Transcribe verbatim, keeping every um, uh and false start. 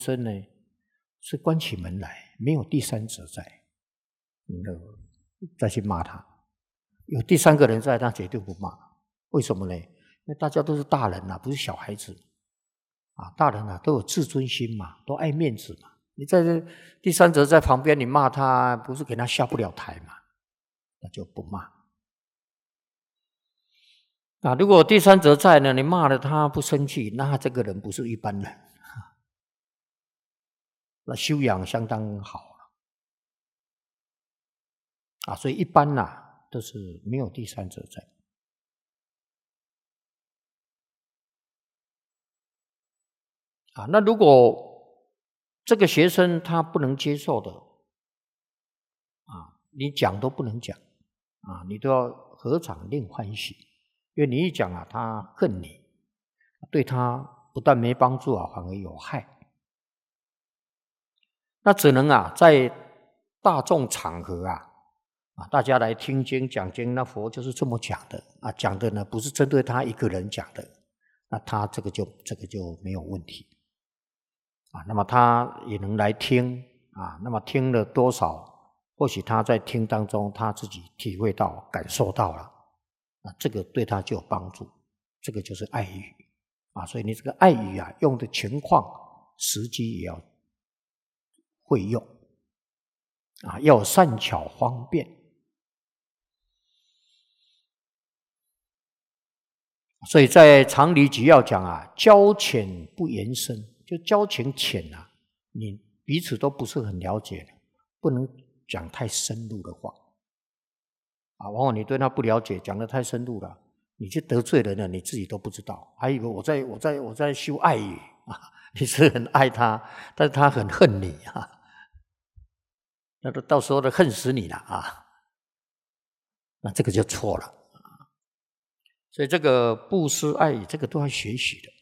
生呢是关起门来，没有第三者在，你再去骂他。有第三个人在，他绝对不骂。为什么呢？因为大家都是大人啊，不是小孩子啊。大人啊都有自尊心嘛，都爱面子嘛。你在这第三者在旁边，你骂他，不是给他下不了台嘛？那就不骂。啊，如果第三者在呢，你骂了他不生气，那这个人不是一般人，那修养相当好了啊。所以一般呐、啊，都是没有第三者在。啊，那如果这个学生他不能接受的，啊，你讲都不能讲，啊，你都要合掌令欢喜，因为你一讲啊，他恨你，对他不但没帮助啊，反而有害。那只能啊，在大众场合啊，啊，大家来听经讲经，那佛就是这么讲的啊，讲的呢不是针对他一个人讲的，那他这个就这个就没有问题。啊，那么他也能来听啊，那么听了多少，或许他在听当中他自己体会到、感受到了，啊，这个对他就有帮助，这个就是爱语啊。所以你这个爱语啊，用的情况、时机也要会用啊，要善巧方便。所以在常理举要讲啊，交浅不言深。就交情浅啊，你彼此都不是很了解，不能讲太深入的话啊。往往你对他不了解，讲得太深入了，你去得罪人了，你自己都不知道，还以为我在我在我在修爱语啊，你是很爱他，但是他很恨你啊，那都到时候都恨死你了啊，那这个就错了。所以这个布施爱语，这个都要学习的。